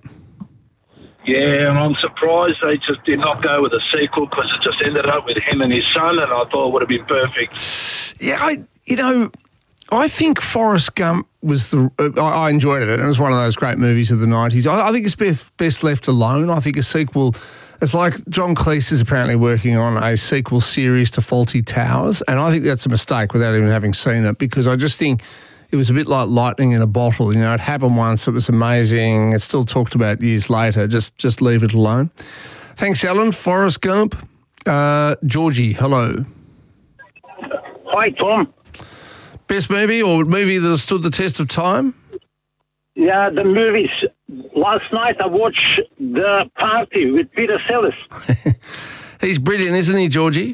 Yeah, and I'm surprised they just did not go with a sequel because it just ended up with him and his son, and I thought it would have been perfect. Yeah, I, you know, I think Forrest Gump was the. Uh, I, I enjoyed it. It was one of those great movies of the nineties. I, I think it's best, best left alone. I think a sequel. It's like John Cleese is apparently working on a sequel series to Fawlty Towers, and I think that's a mistake without even having seen it, because I just think it was a bit like lightning in a bottle. You know, it happened once, it was amazing, it's still talked about years later. Just just leave it alone. Thanks, Alan. Forrest Gump. Uh, Georgie, hello. Hi, Tom. Best movie or movie that has stood the test of time? Yeah, the movies. Last night I watched The Party with Peter Sellers. He's brilliant, isn't he, Georgie?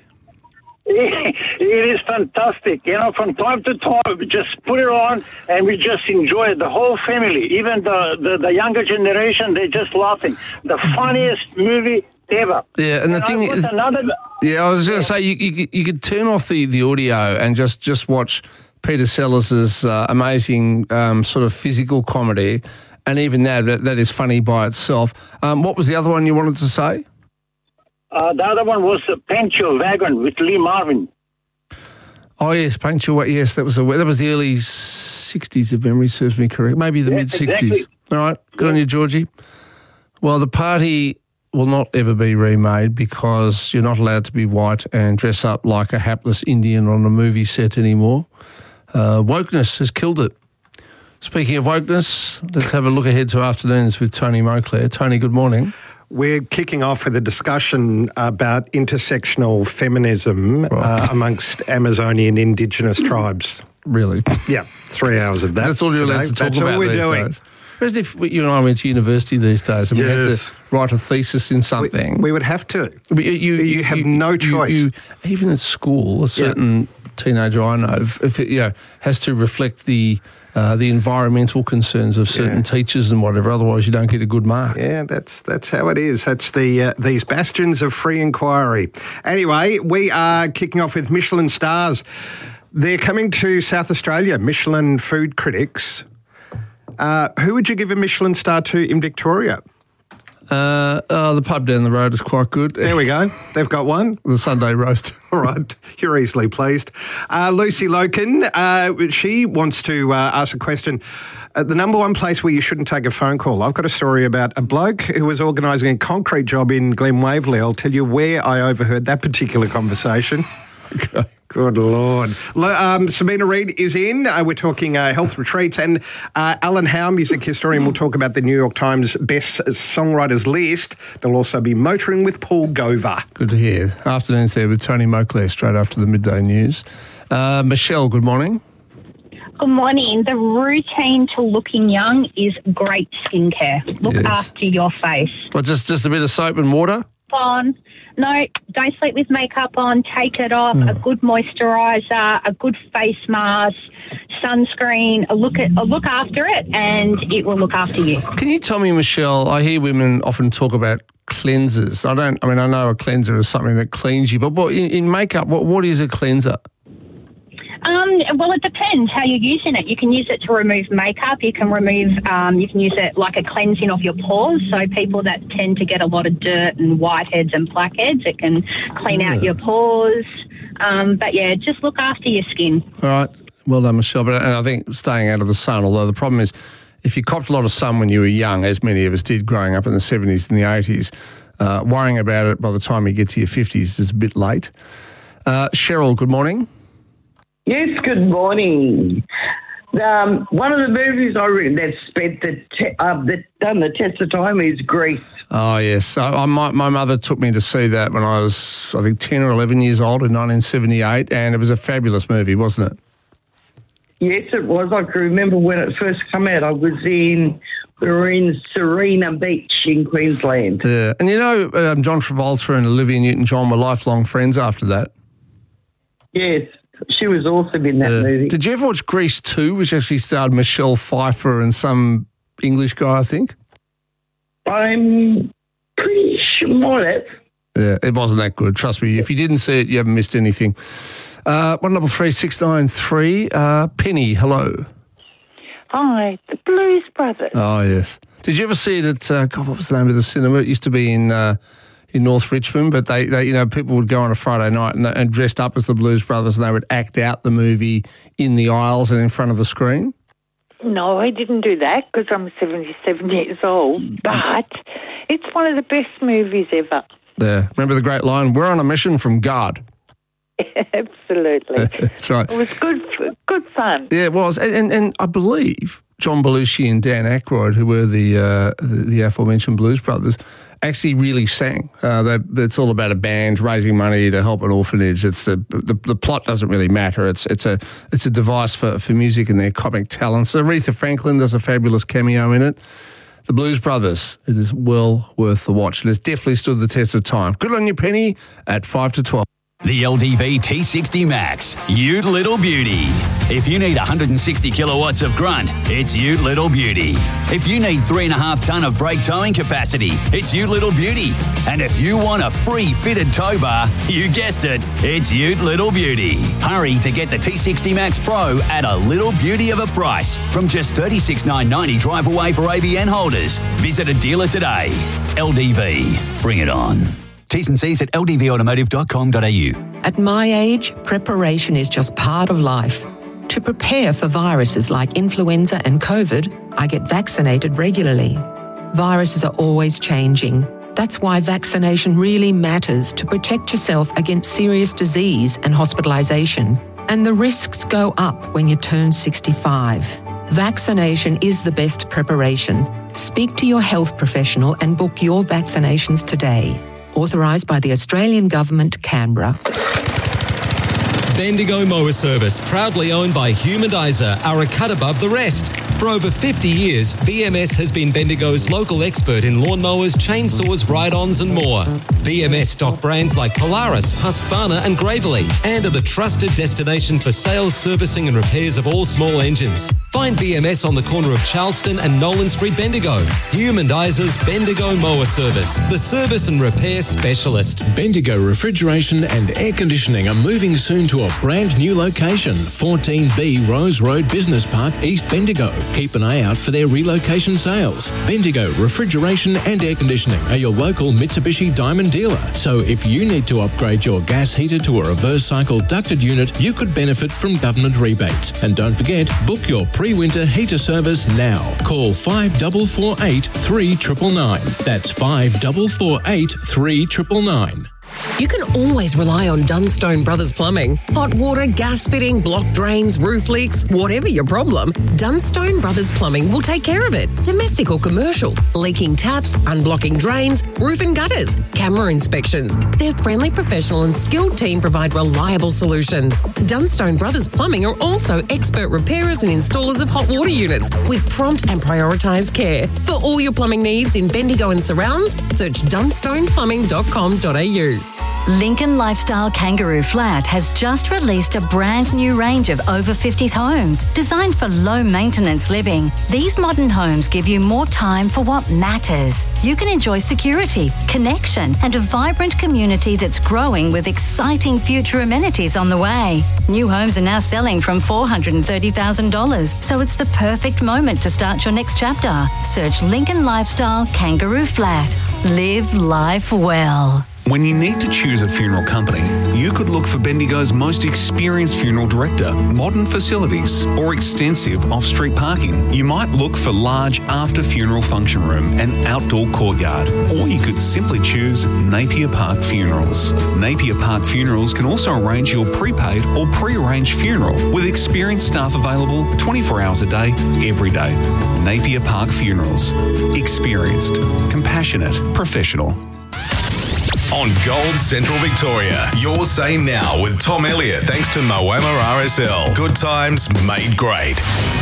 It is fantastic. You know, from time to time, we just put it on and we just enjoy it. The whole family, even the, the, the younger generation, they're just laughing. The funniest movie ever. Yeah, and the and thing is... Another, yeah, I was going to say, you, you, you could turn off the, the audio and just, just watch Peter Sellers' uh, amazing um, sort of physical comedy, and even that, that, that is funny by itself. Um, what was the other one you wanted to say? Uh, the other one was uh, Paint Your Wagon with Lee Marvin. Oh, yes, Paint Your Wagon. Yes, that was, a, that was the early sixties, if memory serves me correct. Maybe the Yeah, mid-sixties. exactly. All right, good on you, Georgie. Well, The Party will not ever be remade because you're not allowed to be white and dress up like a hapless Indian on a movie set anymore. Uh, wokeness has killed it. Speaking of wokeness, let's have a look ahead to afternoons with Tony Moclair. Tony, good morning. We're kicking off with a discussion about intersectional feminism right. uh, amongst Amazonian Indigenous tribes. Really? Yeah, three hours of that. That's all you're today. allowed to talk That's about all we're these doing. days. Whereas if you and I went to university these days and yes. we had to write a thesis in something. We, we would have to. You, you, you, you have you, no choice. You, you, even at school, a certain yeah. teenager I know, if it you know, has to reflect the uh, the environmental concerns of certain yeah. teachers and whatever. Otherwise, you don't get a good mark. Yeah, that's that's how it is. That's the uh, these bastions of free inquiry. Anyway, we are kicking off with Michelin stars. They're coming to South Australia. Michelin food critics. Uh, who would you give a Michelin star to in Victoria? Uh, oh, the pub down the road is quite good. There we go. They've got one. The Sunday roast. All right. You're easily pleased. Uh, Lucy Loken, uh, she wants to uh, ask a question. Uh, the number one place where you shouldn't take a phone call. I've got a story about a bloke who was organising a concrete job in Glen Waverley. I'll tell you where I overheard that particular conversation. Okay. Good Lord. Um, Sabina Reid is in. Uh, we're talking uh, health retreats, and uh, Alan Howe, music historian, will talk about the New York Times Best Songwriters list. There'll also be Motoring with Paul Gover. Good to hear. Afternoon's there with Tony Moclair straight after the midday news. Uh, Michelle, good morning. Good morning. The routine to looking young is great skincare. Look Yes. after your face. What, just, just a bit of soap and water? On. No, don't sleep with makeup on. Take it off. Mm. A good moisturiser, a good face mask, sunscreen. A look at, a look after it, and it will look after you. Can you tell me, Michelle, I hear women often talk about cleansers. I don't, I mean, I know a cleanser is something that cleans you, but what, in, in makeup, what, what is a cleanser? Um, well, it depends how you're using it. You can use it to remove makeup. You can remove, um, you can use it like a cleansing of your pores. So people that tend to get a lot of dirt and whiteheads and blackheads, it can clean out your pores. Um, but yeah, just look after your skin. All right. Well done, Michelle. But and I think staying out of the sun, although the problem is if you copped a lot of sun when you were young, as many of us did growing up in the seventies and the eighties, uh, worrying about it by the time you get to your fifties is a bit late. Uh, Cheryl, good morning. Yes, good morning. Um, one of the movies I read that spent the te- uh, that done the test of time is Grease. Oh, yes. I, I, my, my mother took me to see that when I was, I think, ten or eleven years old in nineteen seventy-eight, and it was a fabulous movie, wasn't it? Yes, it was. I can remember when it first came out. I was in, we were in Serena Beach in Queensland. Yeah. And you know, um, John Travolta and Olivia Newton-John were lifelong friends after that. Yes. She was awesome in that uh, movie. Did you ever watch Grease two, which actually starred Michelle Pfeiffer and some English guy, I think? I'm pretty sure that. Yeah, it wasn't that good. Trust me. If you didn't see it, you haven't missed anything. Uh, one double three six nine three. Uh, Penny, hello. Hi, the Blues Brothers. Oh yes. Did you ever see it at? Uh, God, what was the name of the cinema? It used to be in. Uh, in North Richmond, but they, they, you know, people would go on a Friday night and, and dressed up as the Blues Brothers, and they would act out the movie in the aisles and in front of the screen. No, I didn't do that because I'm seventy-seven years old, but it's one of the best movies ever. Yeah. Remember the great line, "We're on a mission from God." Absolutely. That's right. It was good good fun. Yeah, it was. And, and, and I believe John Belushi and Dan Aykroyd, who were the, uh, the, the aforementioned Blues Brothers, actually really sang. Uh, they, it's all about a band raising money to help an orphanage. It's the, the the plot doesn't really matter. It's it's a it's a device for, for music and their comic talents. Aretha Franklin does a fabulous cameo in it. The Blues Brothers, it is well worth the watch, and it's definitely stood the test of time. Good on you, Penny, at five to twelve. The L D V T sixty Max, Ute Little Beauty. If you need one hundred sixty kilowatts of grunt, it's Ute Little Beauty. If you need three and a half tonne of brake towing capacity, it's Ute Little Beauty. And if you want a free fitted tow bar, you guessed it, it's Ute Little Beauty. Hurry to get the T sixty Max Pro at a little beauty of a price from just thirty-six thousand nine hundred ninety drive away for A B N holders. Visit a dealer today. L D V, bring it on. T's and C's at l d v automotive dot com dot a u. At my age, preparation is just part of life. To prepare for viruses like influenza and COVID, I get vaccinated regularly. Viruses are always changing. That's why vaccination really matters to protect yourself against serious disease and hospitalisation. And the risks go up when you turn sixty-five. Vaccination is the best preparation. Speak to your health professional and book your vaccinations today. Authorised by the Australian Government, Canberra. Bendigo Mower Service, proudly owned by Humanizer, are a cut above the rest. For over fifty years, B M S has been Bendigo's local expert in lawnmowers, chainsaws, ride-ons and more. B M S stock brands like Polaris, Husqvarna and Gravely, and are the trusted destination for sales, servicing and repairs of all small engines. Find B M S on the corner of Charleston and Nolan Street, Bendigo. Humandizer's Bendigo Mower Service, the service and repair specialist. Bendigo Refrigeration and Air Conditioning are moving soon to a brand new location, fourteen B Rose Road Business Park, East Bendigo. Keep an eye out for their relocation sales. Bendigo Refrigeration and Air Conditioning are your local Mitsubishi Diamond dealer. So if you need to upgrade your gas heater to a reverse cycle ducted unit, you could benefit from government rebates. And don't forget, book your pre-winter heater service now. Call five four four eight, three nine nine nine. That's five four four eight, three nine nine nine. You can always rely on Dunstone Brothers Plumbing. Hot water, gas fitting, blocked drains, roof leaks, whatever your problem, Dunstone Brothers Plumbing will take care of it. Domestic or commercial, leaking taps, unblocking drains, roof and gutters, camera inspections. Their friendly, professional and skilled team provide reliable solutions. Dunstone Brothers Plumbing are also expert repairers and installers of hot water units with prompt and prioritised care. For all your plumbing needs in Bendigo and surrounds, search dunstone plumbing dot com dot a u. Lincoln Lifestyle Kangaroo Flat has just released a brand new range of over fifties homes designed for low-maintenance living. These modern homes give you more time for what matters. You can enjoy security, connection, and a vibrant community that's growing with exciting future amenities on the way. New homes are now selling from four hundred thirty thousand dollars, so it's the perfect moment to start your next chapter. Search Lincoln Lifestyle Kangaroo Flat. Live life well. When you need to choose a funeral company, you could look for Bendigo's most experienced funeral director, modern facilities, or extensive off-street parking. You might look for large after-funeral function room and outdoor courtyard, or you could simply choose Napier Park Funerals. Napier Park Funerals can also arrange your prepaid or pre-arranged funeral with experienced staff available twenty-four hours a day, every day. Napier Park Funerals. Experienced, compassionate, professional. On Gold Central Victoria, your say now with Tom Elliott, thanks to Moama R S L. Good times made great.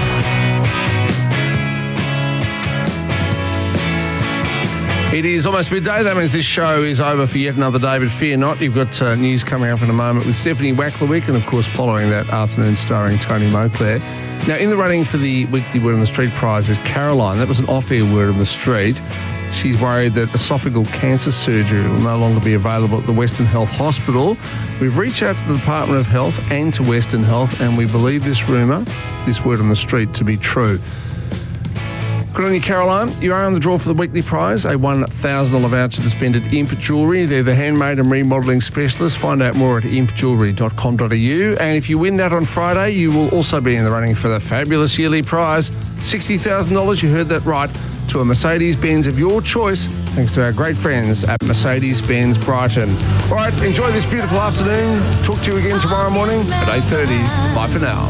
It is almost midday. That means this show is over for yet another day, but fear not. You've got uh, news coming up in a moment with Stephanie Wacklewick, and of course following that afternoon starring Tony Moclair. Now, in the running for the weekly Word on the Street prize is Caroline. That was an off-air Word on the Street. She's worried that esophageal cancer surgery will no longer be available at the Western Health Hospital. We've reached out to the Department of Health and to Western Health, and we believe this rumour, this Word on the Street, to be true. Good on you, Caroline. You are on the draw for the weekly prize, a one thousand dollars voucher to spend at Imp Jewellery. They're the handmade and remodelling specialists. Find out more at imp jewellery dot com dot a u. And if you win that on Friday, you will also be in the running for the fabulous yearly prize, sixty thousand dollars. You heard that right, to a Mercedes-Benz of your choice, thanks to our great friends at Mercedes-Benz Brighton. All right, enjoy this beautiful afternoon. Talk to you again tomorrow morning at eight thirty. Bye for now.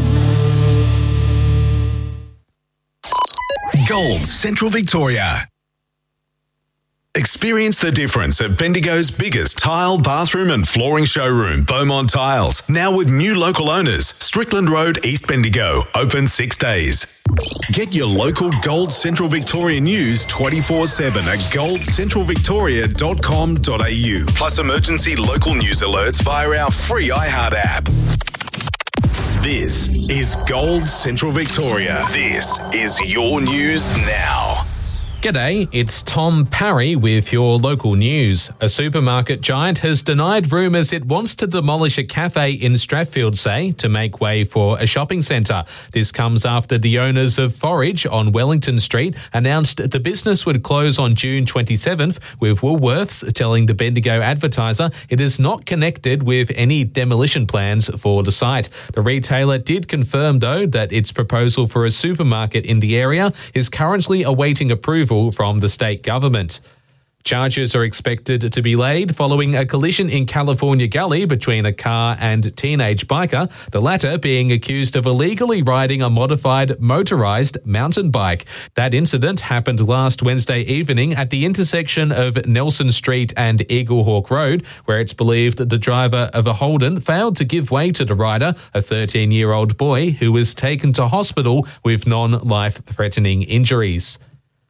Gold Central Victoria. Experience the difference at Bendigo's biggest tile, bathroom and flooring showroom, Beaumont Tiles. Now with new local owners, Strickland Road, East Bendigo, open six days. Get your local Gold Central Victoria news twenty-four seven at gold central victoria dot com dot a u. Plus emergency local news alerts via our free iHeart app. This is Gold Central Victoria. This is your news now. G'day, it's Tom Parry with your local news. A supermarket giant has denied rumours it wants to demolish a cafe in Strathfield, say, to make way for a shopping centre. This comes after the owners of Forage on Wellington Street announced the business would close on June twenty-seventh, with Woolworths telling the Bendigo Advertiser it is not connected with any demolition plans for the site. The retailer did confirm, though, that its proposal for a supermarket in the area is currently awaiting approval from the state government. Charges are expected to be laid following a collision in California Gully between a car and teenage biker, the latter being accused of illegally riding a modified motorised mountain bike. That incident happened last Wednesday evening at the intersection of Nelson Street and Eaglehawk Road, where it's believed the driver of a Holden failed to give way to the rider, a thirteen-year-old boy who was taken to hospital with non-life-threatening injuries.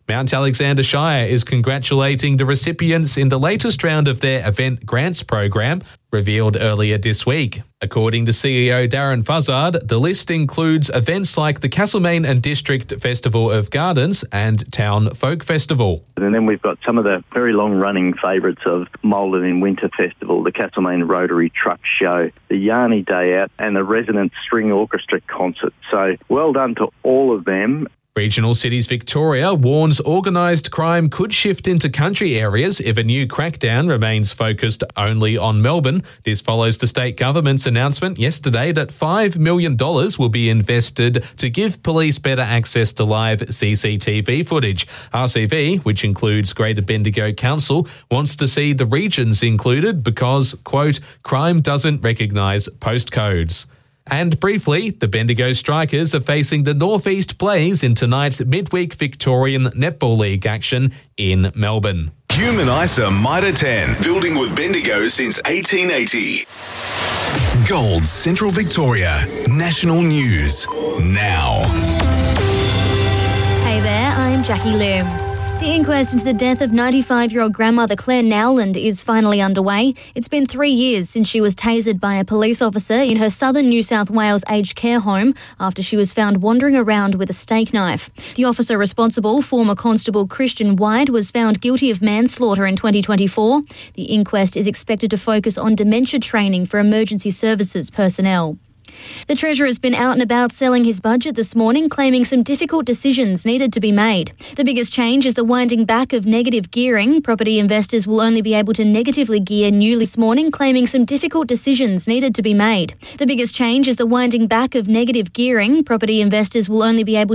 Mount Alexander Shire is congratulating the recipients in the latest round of their event grants program, revealed earlier this week. According to C E O Darren Fuzzard, the list includes events like the Castlemaine and District Festival of Gardens and Town Folk Festival. And then we've got some of the very long-running favourites of Moulton in Winter Festival, the Castlemaine Rotary Truck Show, the Yarny Day Out and the Resonance String Orchestra Concert. So well done to all of them. Regional Cities Victoria warns organised crime could shift into country areas if a new crackdown remains focused only on Melbourne. This follows the state government's announcement yesterday that five million dollars will be invested to give police better access to live C C T V footage. R C V, which includes Greater Bendigo Council, wants to see the regions included because, quote, crime doesn't recognise postcodes. And briefly, the Bendigo Strikers are facing the North East Blaze in tonight's midweek Victorian Netball League action in Melbourne. Human ISA Mitre ten, building with Bendigo since eighteen eighty. Gold Central Victoria, national news now. Hey there, I'm Jackie Loom. The inquest into the death of ninety-five-year-old grandmother Claire Nowland is finally underway. It's been three years since she was tasered by a police officer in her southern New South Wales aged care home after she was found wandering around with a steak knife. The officer responsible, former Constable Christian White, was found guilty of manslaughter in twenty twenty-four. The inquest is expected to focus on dementia training for emergency services personnel. The Treasurer has been out and about selling his budget this morning, claiming some difficult decisions needed to be made. The biggest change is the winding back of negative gearing. Property investors will only be able to negatively gear newly this morning, claiming some difficult decisions needed to be made. The biggest change is the winding back of negative gearing. Property investors will only be able